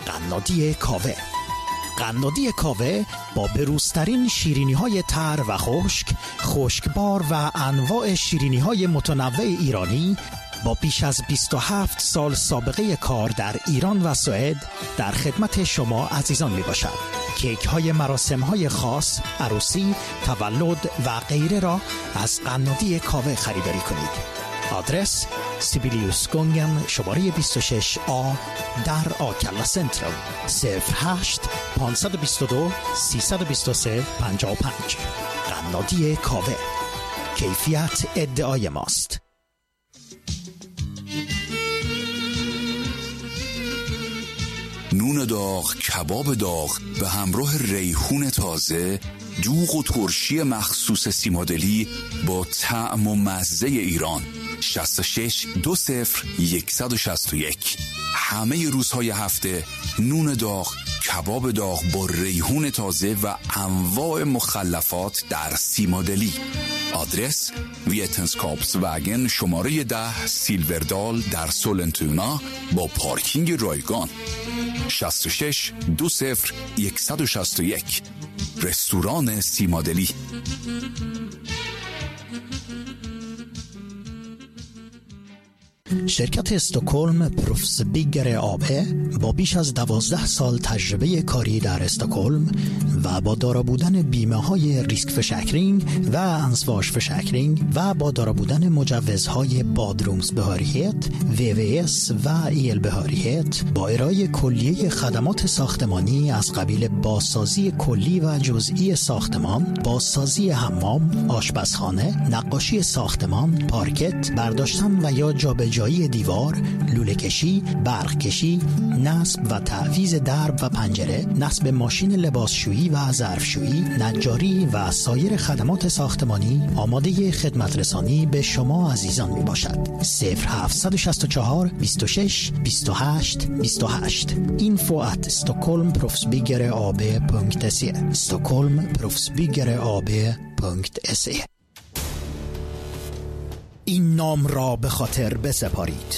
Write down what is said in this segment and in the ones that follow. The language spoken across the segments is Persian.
قنادی کاوه. قنادی کاوه با بروزترین شیرینی‌های تر و خشک، خشکبار و انواع شیرینی‌های متنوع ایرانی با بیش از 27 سال سابقه کار در ایران و سوئد در خدمت شما عزیزان می باشد. کیک های مراسم های خاص، عروسی، تولد و غیره را از قنادی کاوه خریداری کنید. آدرس سیبیلیوس گونگن شماره 26A در آکلا سنترال 08 522 323 55. قنادی کاوه، کیفیت ادعای ماست. نون داغ، کباب داغ به همراه ریحون تازه، دوغ و ترشی مخصوص سیمادلی با طعم و مزه ایران. 66 20 161. همه روزهای هفته نون داغ، کباب داغ با ریحون تازه و انواع مخلفات در سیمادلی. آدرس ویتنسکاپس وگن شماره 10 سیلوردال در سولنتونا با پارکینگ رایگان. 66 20 161. رستوران سیمادلی. شرکت استکهلم پروفسبیگر AB با بیش از 12 سال تجربه کاری در استکهلم و با دارا بودن بیمه های ریسک فشکرینگ و انسواش فشکرینگ و با دارا بودن مجوزهای بادرومز بهاریت، VVS و ایل بهاریت با ارائه کلیه خدمات ساختمانی از قبیل بازسازی کلی و جزئی ساختمان، بازسازی حمام، آشپزخانه، نقاشی ساختمان، پارکت، برداشتن و یا جابجایی دیوار، لوله کشی، برق کشی، نصب و تعویض درب و پنجره، نصب ماشین لباسشویی و ظرفشویی، نجاری و سایر خدمات ساختمانی آماده خدمت رسانی به شما عزیزان می باشد. 0764 26 28 28. info@stockholmproffsbyggerab.se stockholmproffsbyggerab.se. این نام را به خاطر بسپارید: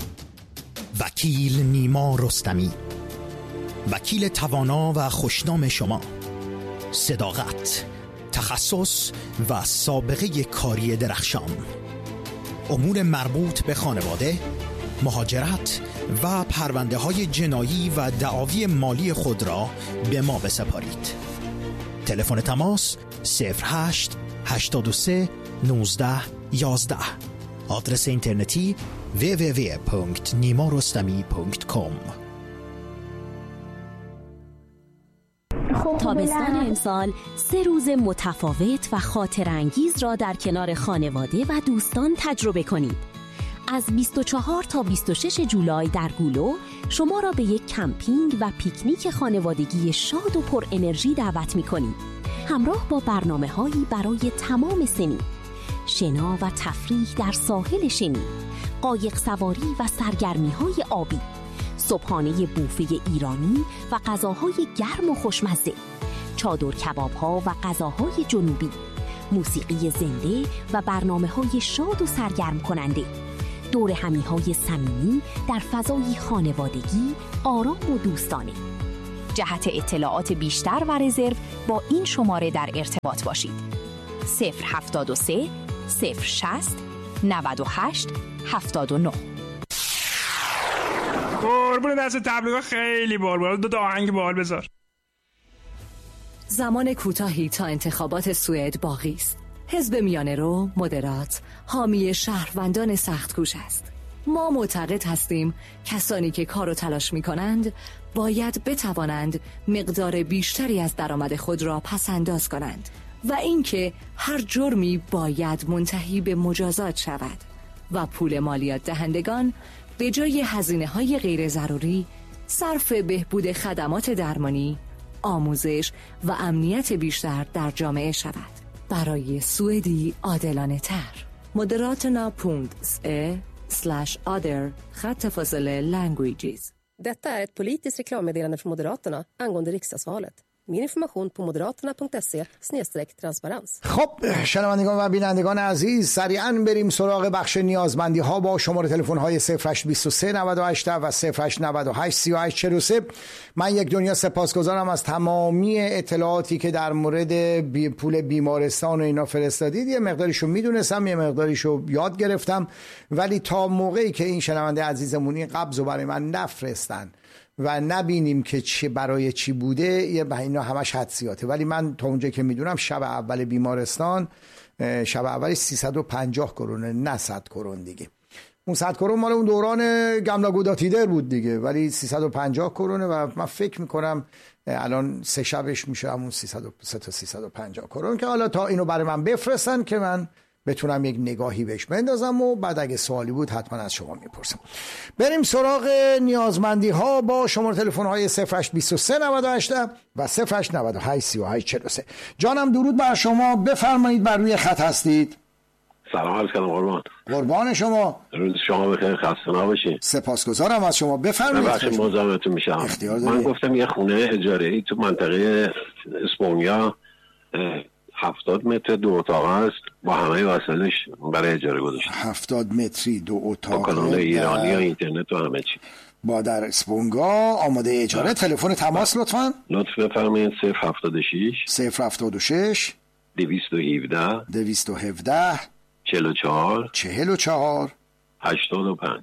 وکیل نیما رستمی، وکیل توانا و خوشنام شما. صداقت، تخصص و سابقه کاری درخشان. امور مربوط به خانواده، مهاجرت و پرونده های جنایی و دعاوی مالی خود را به ما بسپارید. تلفن تماس 08 83 19 11. آدرس اینترنتی www.nimarostami.com. تابستان امسال 3 روز متفاوت و خاطرانگیز را در کنار خانواده و دوستان تجربه کنید. از 24 تا 26 جولای در گولو شما را به یک کمپینگ و پیکنیک خانوادگی شاد و پر انرژی دعوت می‌کنیم. همراه با برنامه‌هایی برای تمام سنین، شنا و تفریح در ساحل شنی، قایق سواری و سرگرمی‌های آبی، صبحانه بوفه ایرانی و غذاهای گرم و خوشمزه، چادر کباب‌ها و غذاهای جنوبی، موسیقی زنده و برنامه‌های شاد و سرگرم کننده، دور همی‌های صمیمی در فضای خانوادگی، آرام و دوستانه. جهت اطلاعات بیشتر و رزرو با این شماره در ارتباط باشید: 073 060 98 79. قربون دست تبلیغات خیلی بال دو آهنگ بال بذار. زمان کوتاهی تا انتخابات سوئد باقی است. حزب میانه رو، مدرات، حامی شهروندان سخت‌کوش است. ما معتقد هستیم کسانی که کار و تلاش می کنند باید بتوانند مقدار بیشتری از درآمد خود را پس انداز کنند و اینکه هر جرمی باید منتهی به مجازات شود و پول مالیات دهندگان به جای هزینه‌های غیر ضروری صرف بهبود خدمات درمانی، آموزش و امنیت بیشتر در جامعه شود. برای سوئدی عادلانه تر. Moderaterna.se/other/languages. Detta är ett politiskt reklammeddelande från Moderaterna angående riksdagsvalet. Mer information på moderaterna.se/transparens. خب شنوندگان و بینندگان عزیز، سریعا بریم سراغ بخش نیازمندی ها با شماره تلفن های 0823 98 و 0898 3843. من یک دنیا سپاسگزارم از تمامی اطلاعاتی که در مورد پول بیمارستان و اینا فرستادید. یه مقداریشو میدونستم، یه مقداریشو یاد گرفتم، ولی تا موقعی که این شنونده عزیزمون این قبضو برای من نفرستن و نبینیم که چه برای چی بوده، یه اینا همش حدسیاته. ولی من تا اونجا که میدونم شب اول بیمارستان، شب اول 350 کرونه، نه 100 کرون دیگه. اون 100 کرون مال اون دوران گملا گوداتیدر بود دیگه، ولی 350 کرونه و من فکر میکنم الان 3 شبش میشه همون 350 کرون، که حالا تا اینو برای من بفرستن که من بتونم یک نگاهی بهش بندازم و بعد اگه سوالی بود حتما از شما میپرسم. بریم سراغ نیازمندی ها با شماره تلفن های 0823 98 و 0898 3843. جانم درود بر شما، بفرمایید، بر روی خط هستید. سلام علیکم قربان. قربان شما. روز شما بخیر، خسته نباشید. سپاسگزارم از شما، بفرمایید. ببخشید مزاحمتون میشم. من گفتم یه خونه اجاره‌ای تو منطقه اسپانیا 70 متر 2 اتاق است با همه وسایلش برای اجاره گذاشتم. 70 متری 2 اتاق با کانال ایرانی و اینترنت و همه چی. با در اسپونگا آماده اجاره. تلفن تماس لطفاً. لطف بفرمایید 076 076 217 217 44 85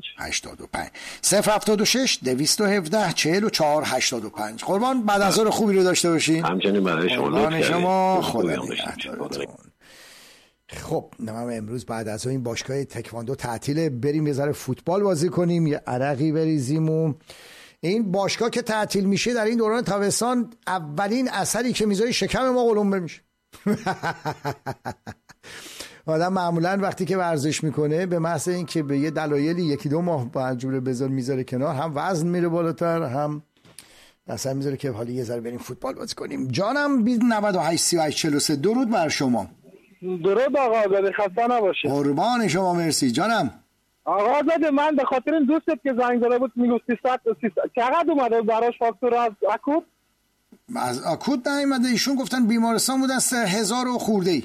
076 217 44 85. قربان، بعد از ظهر خوبی رو داشته باشین. همچنین برای شما. قربان شما، خدا نگهدارتون. خب نمام امروز بعد از این باشگاه تکواندو تعطیله، بریم یه ذره فوتبال بازی کنیم، یه عرقی بریزیم. و این باشگاه که تعطیل میشه در این دوران تابستان، اولین اثری که میذاره شکم ما قلمبه میشه. آدم معمولا وقتی که ورزش میکنه به محض این که به یه دلایلی 1-2 ماه با جوره بذار میذاره کنار، هم وزن میره بالاتر، هم اصلا میذاره که حالا یه ذره بریم فوتبال بازی کنیم. جانم 98 38 43. درود بر شما. درود آقا آزاده، خسته نباشید. قربان شما، مرسی. جانم آقا آزاده، من به خاطر این دوستت که زنگ زده بود میگفت 300 چقدر اومده براش فاکتور از اکوت؟ از اکوت نیومده، ایشون گفتن بیمارستان بود از 1000 و خورده‌ای.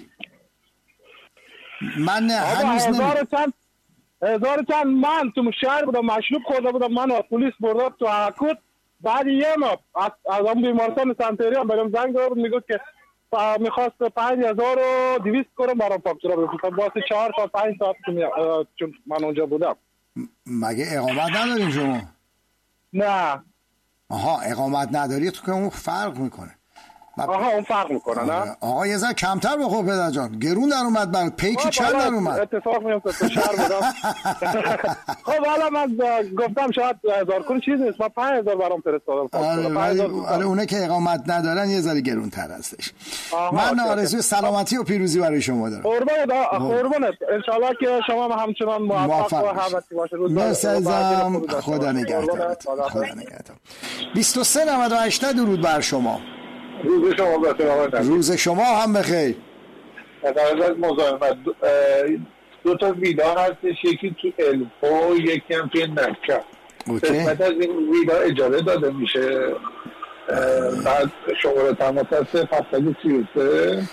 من هنوز هزار چند من تو شهر بودم، مشروب خورده بودم، من از پلیس بردم تو اکوت. بعد یه ماه از اون بیمارستان سنتری هم برام زنگ زده بود، میگفت که میخواست 5200 کرون برام فاکتورا بفرستم واسه 4 تا 5 ساعت چون من اونجا بودم. مگه اقامت ندارین شما؟ نه. آها، اقامت نداری تو که اون فرق میکنه. آها اون فرق میکنه نه؟ آقا یه ذره کمتر بخور پدر جان، گرون در اومد برات. پیکی چند در اومد؟ اتفاق میفته تو شهر بودم. خب حالا من گفتم شاید 1000 کرون چیزی نیست، من 5000 برام فرستادم. آره اونه که اقامت ندارن یه ذره گرون تر هستش. من آرزوی سلامتی و پیروزی برای شما دارم. قربونت، ان شاءالله که شما همچنان موفق و همتی باشید. مرسی عزیزم، خدا نگهدارت. خدا نگهدار. 23 98 درود بر شما. روز شما بخیر. روز شما هم بخیر. از مزاحمت 2 تا ویلا هستش، یکی تو الفو، یکی هم توی نکه. قسمت از این ویلا اجاره داده میشه. بعد شماره تماس 0733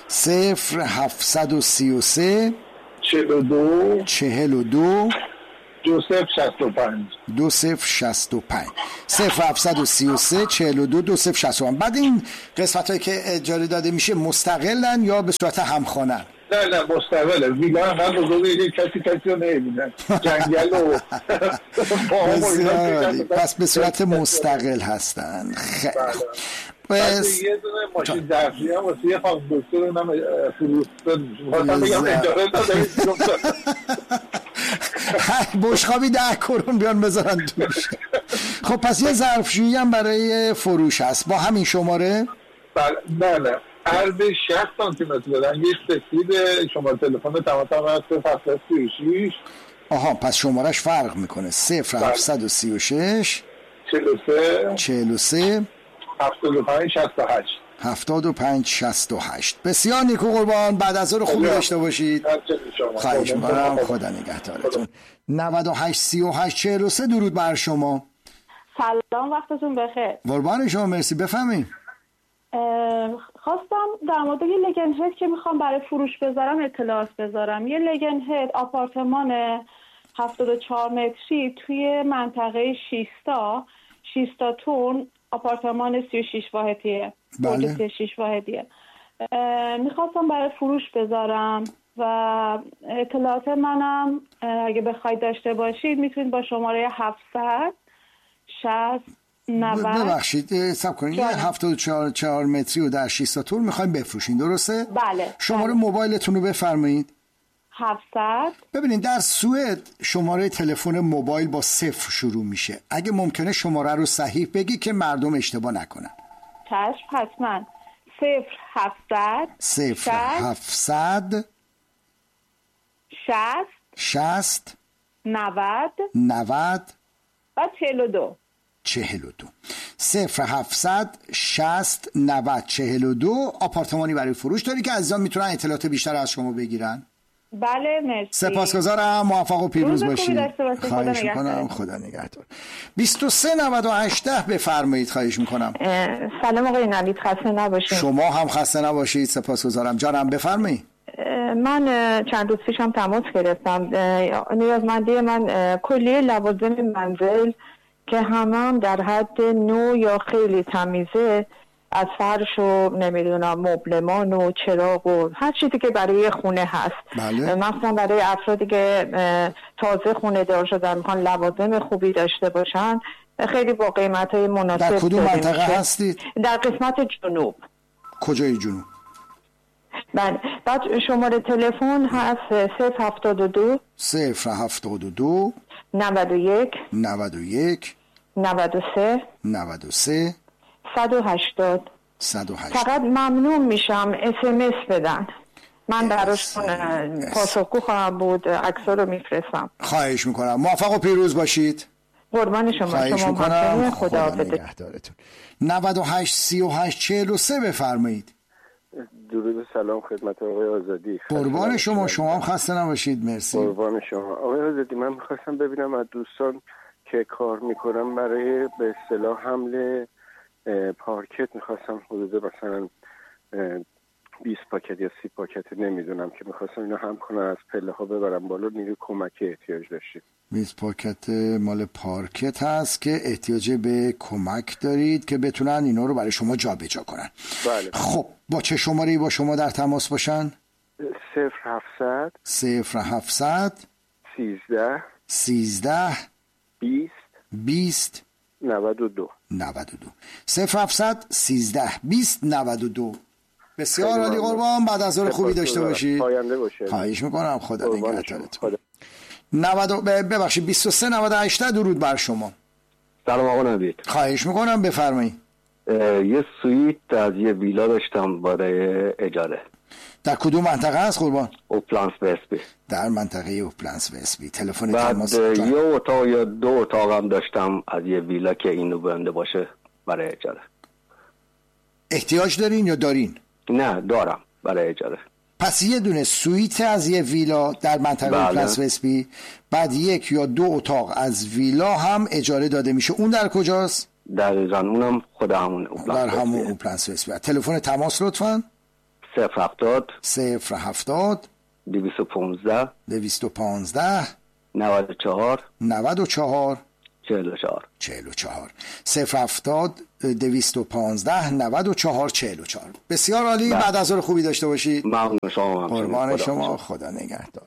0733 42 2065 0733 42 2065. بعد این قسمت هایی که اجاره داده میشه مستقلن یا به صورت همخانن؟ نه مستقله. ویلا هم بزرگه، کسی رو نمیبینن، جنگل و پس به صورت مستقل هستن. خیلی پس یه دونه ماشین درخی هم واسه یه خانم دکتر هم فروستن واسه بگم اجاره داده بشخابی 10 کرون بیان بذارن توش. خب پس یه ظرفشویی هم برای فروش هست با همین شماره؟ نه عرض 60 سانتی متر بدن، یه سفید شماره تلفن تمام هست 0736. آها پس شمارش فرق میکنه. 0736 43 75 68. بسیار نیکو قربان، بعد از ظهر خوبی داشته باشید. خواهش می‌کنم، خدا نگهدارتون. 98 38 43 درود بر شما. سلام، وقتتون بخیر. قربان شما، مرسی. بفهمین خواستم در مورد یه لگن هد که میخوام برای فروش بذارم اطلاعات بذارم. یه لگن هد آپارتمان 74 متری توی منطقه 6 تون، آپارتمان 36 واحدیه. بله. 36 واحدیه. میخواستم برای فروش بذارم و اطلاعات منم اگه بخواید داشته باشید میتونید با شماره 700 60 90. ببخشید سب کنید، 74 متری و در 6 تون میخوایم بفروشین، درسته؟ بله. شماره موبایلتون رو بفرمایید. 700. ببینید در سوئد شماره تلفن موبایل با 0 شروع میشه. اگه ممکنه شماره رو صحیح بگی که مردم اشتباه نکنن. چشم حتما. 0700 60 90 و 42. 0700 60 90 42. آپارتمانی برای فروش داری که عزیزان میتونن اطلاعات بیشتر از شما بگیرن. بله مرسی. سپاسگزارم، موفق و پیروز باشید. خواهش میکنم، خدا نگهدار. 2398 بفرمایید. خواهش میکنم. سلام آقای نوید، خسته نباشید. شما هم خسته نباشید. سپاسگزارم جانم، بفرمایید. من چند روز پیشم تماس گرفتم. نیازمندی من کلیه لوازم منزل که هم در حد نو یا خیلی تمیزه، از فرش و نمیدونم مبلمان و چراغ و هر چیزی که برای خونه هست. بله. مثلا برای افرادی که تازه خونه دار شدن میخوان لوازم خوبی داشته باشن، خیلی با قیمت‌های مناسب. در کدوم منطقه هستید؟ در قسمت جنوب. کجای جنوب؟ بله. بعد شماره تلفن هست 072 91 93 180. فقط ممنون میشم SMS بدن، من براشون پاسخگو خواهم بود، عکس‌ها رو میفرستم. خواهش میکنم، موفق و پیروز باشید. قربان شما. خواهش شما میکنم، خدا نگهدارتون. 98 38 43 بفرمایید. درود سلام خدمت آقای آزادی. قربان شما، شما هم خسته نباشید. مرسی. قربان شما آقای آزادی. من میخواستم ببینم از دوستان که کار میکنم برای به اصطلاح حمل پارکت میخواستم حدود مثلا 20 پاکت یا 30 پاکت نمیدونم که میخواستم اینو هم کنم از پله ها ببرم بالا، نیروی کمکی احتیاج داشتیم. 20 پاکت مال پارکت هست که احتیاج به کمک دارید که بتونن اینا رو برای شما جا به جا کنن. بله. خب با چه شماره‌ای با شما در تماس باشن؟ 0700 13 20 92 0700 13 20 92. بسیار عالی قربان، بعد از ظهر خوبی داشته باشید. پاینده باشه. خواهش میکنم، خدا نگهدارتون. 23 98 درود بر شما. سلام آقا نوید. خواهش میکنم بفرمایید. یه سویت از یه ویلا داشتم برای اجاره. در کدوم منطقه هست قربان؟ اوپلانس وستبی. در منطقه اوپلانس وستبی. تلفن بعد تماس یه اتاق یا 2 اتاق هم داشتم از یه ویلا که اینو بنده باشه برای اجاره. احتیاج دارین یا دارین؟ نه دارم برای اجاره. پس یه دونه سویت از یه ویلا در منطقه اوپلانس وستبی، بعد 1 یا 2 اتاق از ویلا هم اجاره داده میشه. اون در کجاست؟ دقیقاً اونم خود همون اوپلانس در همون اوپلانس وستبی. تلفن تماس لطفاً. 070 215 94 44 070 215 94 44. بسیار عالی، بعد از ظهر خوبی داشته باشید. ممنون شما. قربان شما، خدا نگهدار.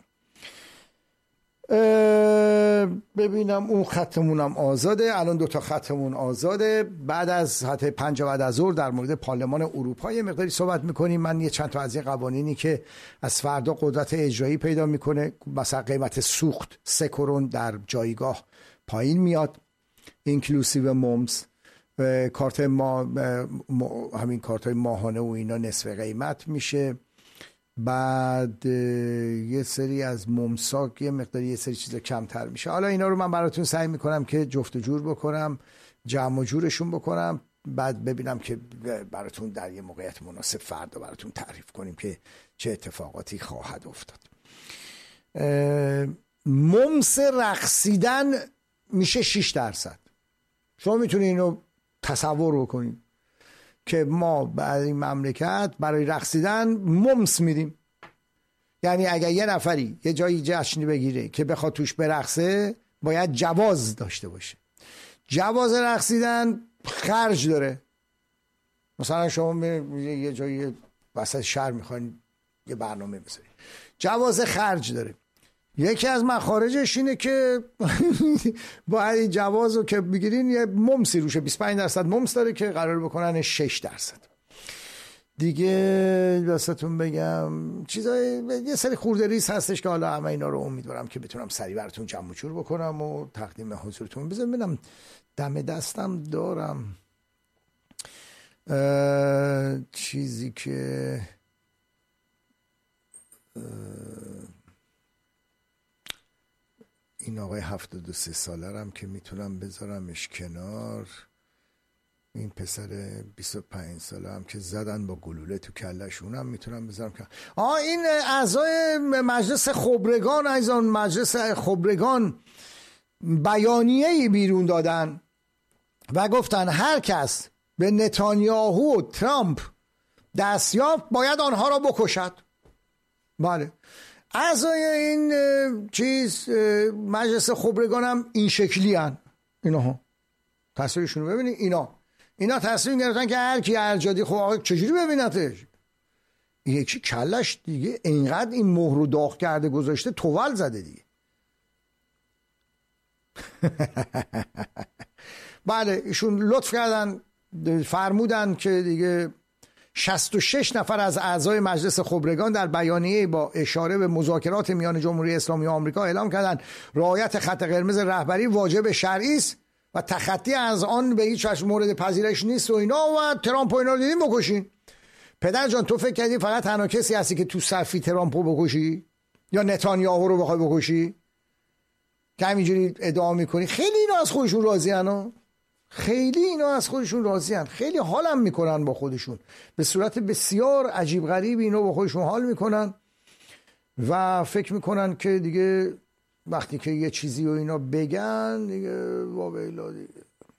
ببینم اون خطمونم آزاده. الان 2 تا خطمون آزاده. بعد از ساعت 5 بعد از ظهر در مورد پارلمان اروپا یه مقداری صحبت میکنیم. من یه چند تا از این قوانینی که از فردا قدرت اجرایی پیدا میکنه، مثلا قیمت سوخت 3 کرون در جایگاه پایین میاد، اینکلوسیو مومز، کارت همین کارت های ماهانه و اینا نصف قیمت میشه. بعد یه سری از ممساک یه مقداری یه سری چیزا کمتر میشه. حالا اینا رو من براتون سعی میکنم که جفت و جور بکنم، جمع و جورشون بکنم، بعد ببینم که براتون در یه موقعیت مناسب فردا براتون تعریف کنیم که چه اتفاقاتی خواهد افتاد. ممس رقصیدن میشه 6%. شما میتونید اینو تصور بکنید. که ما برای این مملکت برای رقصیدن ممس میدیم. یعنی اگر یه نفری یه جایی جشنی بگیره که بخواد توش برقصه باید جواز داشته باشه. جواز رقصیدن خرج داره. مثلا شما یه جایی وسط شهر میخواین یه برنامه بذارید، جواز خرج داره. یکی از مخارجش اینه که باید این جواز رو که بگیرین یه ممسی روشه، 25% ممس داره که قرار بکنن 6%. دیگه واسهتون بگم چیزای یه سری خورده ریز هستش که حالا همه اینا رو امیدوارم که بتونم سریع براتون جمع و جور بکنم و تقدیم حضورتون بذارم. دم دستم دارم چیزی که این آقای 73 ساله رم که میتونم بذارمش کنار. این پسر 25 ساله هم که زدن با گلوله تو کلشون میتونم بذارم کنار. این اعضای مجلس خبرگان، ایزان مجلس خبرگان بیانیه‌ای بیرون دادن و گفتن هر کس به نتانیاهو و ترامپ دست یافت باید آنها را بکشد. بله، اعضای این مجلس خبرگان هم این شکلی هن. اینا تصویرشون رو ببینید. اینا تصویر گرفتن که هر کی هر جادی خب آقا چجوری ببینتش. یکی کلش دیگه اینقدر این مهر رو داغ کرده گذاشته توول زده دیگه. بله، ایشون لطف کردن فرمودن که دیگه 66 نفر از اعضای مجلس خبرگان در بیانیه با اشاره به مذاکرات میان جمهوری اسلامی و آمریکا اعلام کردند رعایت خط قرمز رهبری واجب شرعی است و تخطی از آن به هیچ وجه مورد پذیرش نیست و اینا و ترامپ و اینا رو دیدیم بکشین. پدر جان تو فکر کردی فقط تنها کسی هستی که تو صفی ترامپو بکشی یا نتانیاهو رو بخوای بکشی که همینجوری ادعا میکنی؟ خیلی اینا از خودشون راضی‌ان، خیلی حالم میکنن با خودشون، به صورت بسیار عجیب غریب اینا با خودشون حال میکنن و فکر میکنن که دیگه وقتی که یه چیزی و اینا بگن دیگه واویلا دیگه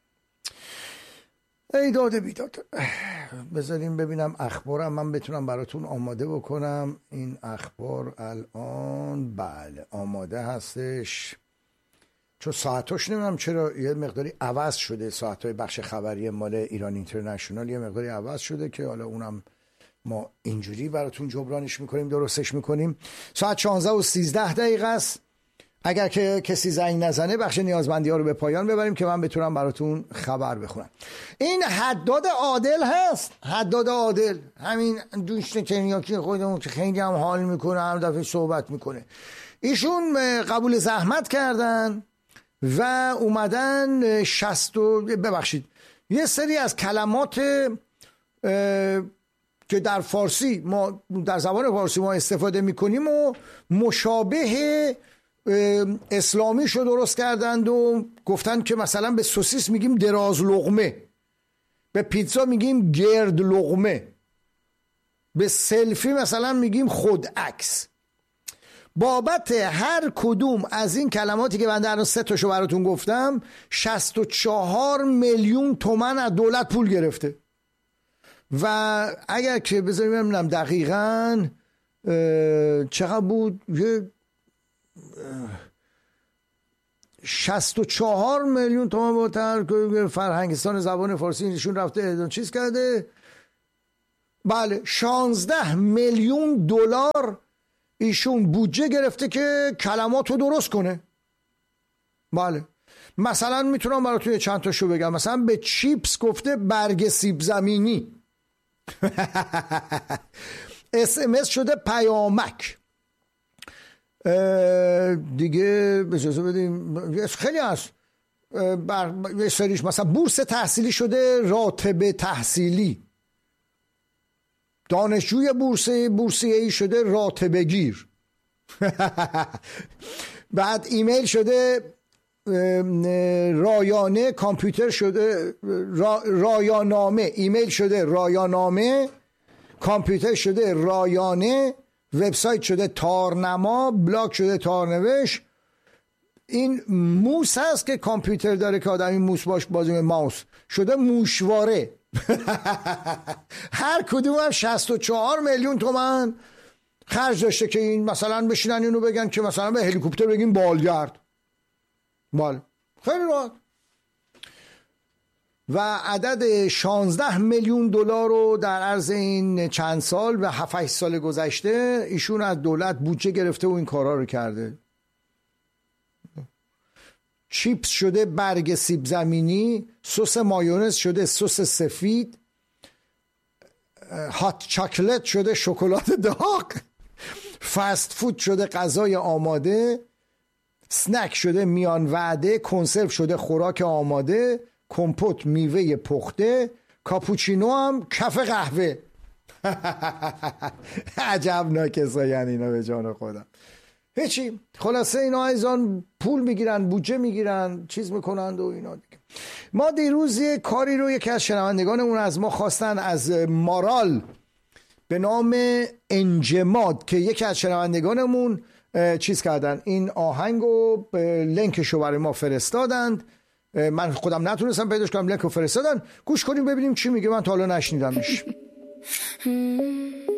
ای داده بیداد. بذاریم ببینم اخبارم من بتونم براتون آماده بکنم. این اخبار الان بله آماده هستش، چون ساعتاش نمیدونم چرا یه مقداری عوض شده، ساعتای بخش خبری مال ایران اینترنشنال یه مقداری عوض شده که حالا اونم ما اینجوری براتون جبرانش میکنیم، درستش میکنیم. ساعت 16:13 است. اگر که کسی زنگ نزنه بخش نیازمندی ها رو به پایان ببریم که من بتونم براتون خبر بخونم. این حداد عادل هست، حداد عادل، همین دوست ترنیاکی خودمون که خیلی هم حال میکنه، هم دفعه صحبت میکنه. ایشون قبول زحمت کردن و اومدن یه سری از کلمات که در فارسی ما در زبان فارسی ما استفاده میکنیم و مشابه اسلامیشو درست کردند و گفتن که مثلا به سوسیس میگیم دراز لقمه، به پیتزا میگیم گرد لقمه، به سلفی مثلا میگیم خودعکس. بابت هر کدوم از این کلماتی که من در 3 تاشو براتون گفتم 64 میلیون تومان از دولت پول گرفته و اگر که بذاریم ببینم دقیقاً چقدر بود، یه 64 میلیون تومان با فرهنگستان زبان فارسی ایشون رفته چیز کرده. بله 16 میلیون دلار ایشون بودجه گرفته که کلمات رو درست کنه. بله مثلا میتونم براتون چند تاشو بگم. مثلا به چیپس گفته برگ سیب زمینی SMS شده پیامک. دیگه اجازه بدیم خیلی هست. یه سریش مثلا بورس تحصیلی شده راتب تحصیلی، دانشجوی بورسیه‌ای شده راتبه گیر. بعد ایمیل شده رایانه، کامپیوتر شده رایانامه، ایمیل شده رایانامه، کامپیوتر شده رایانه، وبسایت شده تارنما، بلاگ شده تارنوش. این موس هست که کامپیوتر داره که آدمی موس باش بازی ماوس شده موشواره. هر کدوم هم 64 میلیون تومان خرج داشته که این مثلا بشینن اینو بگن که مثلا به هلیکوپتر بگیم بالگرد. بله خیلی راحت. و عدد 16 میلیون دلار رو در عرض این چند سال و 7-8 سال گذشته ایشون از دولت بودجه گرفته و این کارا رو کرده. چیپس شده برگ سیب زمینی، سس مایونز شده سس سفید، هات چاکلت شده شکلات داغ، فست فود شده غذای آماده، سنک شده میان وعده، کنسرو شده خوراک آماده، کمپوت میوه پخته، کاپوچینو هم کف قهوه. عجب ناکساین اینا به جان خودم. هیچی، خلاصه اینا ایزان پول میگیرن، بودجه میگیرن، چیز میکنند و اینا دیگه. ما دیروز یه کاری رو یکی از شنوندگانمون از ما خواستن، از مارال به نام انجماد، که یکی از شنوندگانمون چیز کردن، این آهنگ و لینکشو برای ما فرستادند. من خودم نتونستم پیداش کنم، لینکو فرستادن. گوش کنیم ببینیم چی میگه، من تا حالا نشنیدمش.